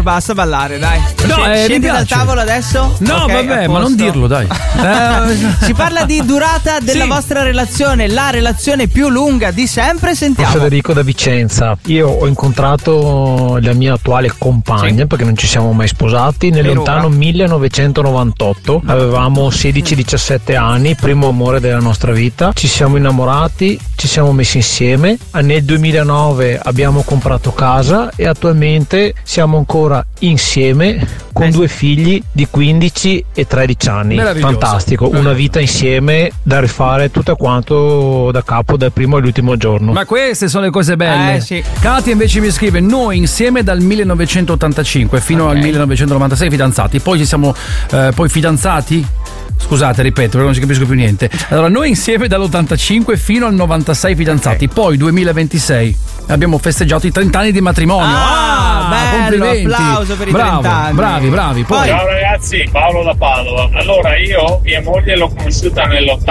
basta ballare, dai. No, Scendi dal tavolo adesso? No, Okay, vabbè, ma non dirlo, dai. Si parla di durata della vostra relazione, la relazione più lunga di sempre. Sentiamo. Federico da Vicenza. Io ho incontrato la mia attuale compagna, perché non ci siamo mai sposati, nel lontano 1998. Avevamo 16-17 anni, primo amore della nostra vita. Ci siamo innamorati, ci siamo messi insieme. Nel 2009 abbiamo comprato casa e attualmente siamo ancora insieme con due figli di 15 e 13 anni. Fantastico, una vita insieme da rifare tutto quanto da capo, dal primo all'ultimo giorno. Ma queste sono le cose belle. Sì. Katia invece mi scrive: noi insieme dal 1985 fino al 1996 fidanzati, poi ci siamo poi fidanzati. Scusate, ripeto, perché non ci capisco più niente. Allora, noi insieme dall'85 fino al 96 fidanzati, poi 2026 abbiamo festeggiato i 30 anni di matrimonio. Bello, complimenti. Applauso per i 30 anni. Bravi. Poi. Ciao ragazzi, Paolo da Padova. Allora, io mia moglie l'ho conosciuta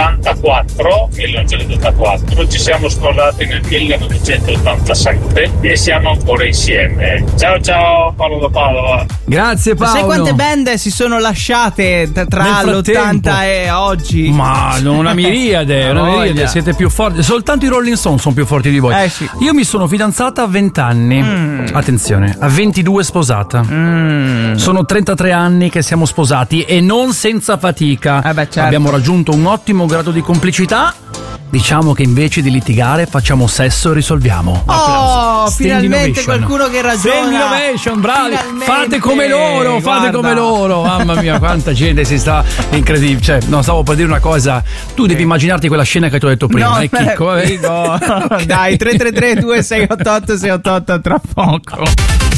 nell'1984, ci siamo sposati nel 1987 e siamo ancora insieme. Ciao, Paolo da Padova. Grazie Paolo. Sai quante band si sono lasciate tra l'80 e oggi? Ma una miriade, siete più forti. Soltanto i Rolling Stones sono più forti di voi. Sì. Io mi sono fidanzata a 20 anni. Attenzione, a 22 sposata. Sono 33 anni che siamo sposati e non senza fatica. Certo. Abbiamo raggiunto un ottimo grado di complicità. Diciamo che invece di litigare facciamo sesso e risolviamo. Applauso. Finalmente qualcuno che ragiona. Stand innovation, bravi. Finalmente. Fate come loro. Mamma mia, quanta gente si sta incredibile. Cioè, no, stavo per dire una cosa. Tu devi immaginarti quella scena che ti ho detto prima. Chicco, vabbè. Dai, 333 2688 688 tra poco.